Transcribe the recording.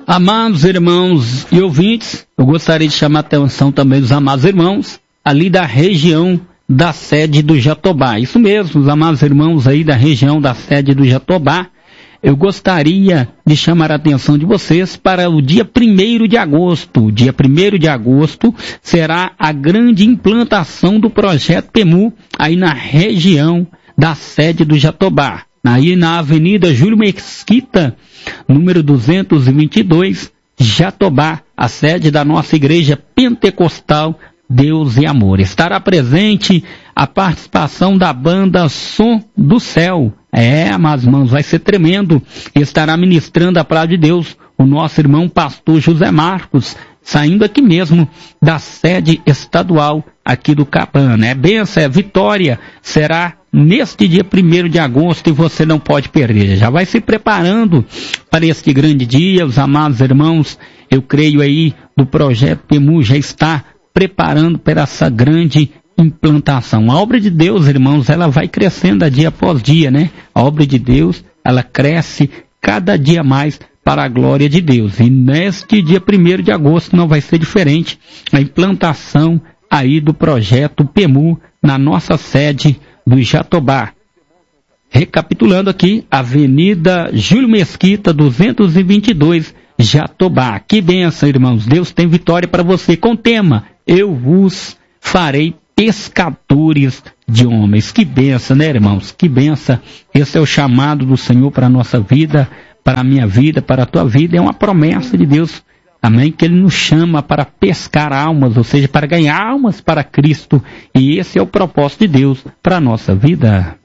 Amados irmãos e ouvintes, eu gostaria de chamar a atenção também dos amados irmãos ali da região da sede do Jatobá. Isso mesmo, os amados irmãos aí da região da sede do Jatobá. Eu gostaria de chamar a atenção de vocês para o dia 1º de agosto. Dia 1º de agosto será a grande implantação do projeto PEMU aí na região da sede do Jatobá. Aí na Avenida Júlio Mesquita, número 222, Jatobá, a sede da nossa igreja pentecostal Deus e Amor. Estará presente a participação da banda Som do Céu. Amados irmãos, vai ser tremendo. Estará ministrando a palavra de Deus o nosso irmão pastor José Marcos, saindo aqui mesmo da sede estadual aqui do Capana. Bênção, vitória, será neste dia 1º de agosto e você não pode perder. Já vai se preparando para este grande dia. Os amados irmãos, eu creio aí, do projeto PEMU já está preparando para essa grande implantação. A obra de Deus, irmãos, ela vai crescendo dia após dia, né? A obra de Deus, ela cresce cada dia mais para a glória de Deus. E neste dia 1º de agosto não vai ser diferente. A implantação aí do projeto PEMU na nossa sede do Jatobá. Recapitulando aqui, Avenida Júlio Mesquita, 222, Jatobá. Que bênção, irmãos. Deus tem vitória para você com o tema: eu vos farei pescadores de homens. Que bênção, né, irmãos? Que bênção. Esse é o chamado do Senhor para a nossa vida, para a minha vida, para a tua vida. É uma promessa de Deus, amém? Que Ele nos chama para pescar almas, ou seja, para ganhar almas para Cristo. E esse é o propósito de Deus para a nossa vida.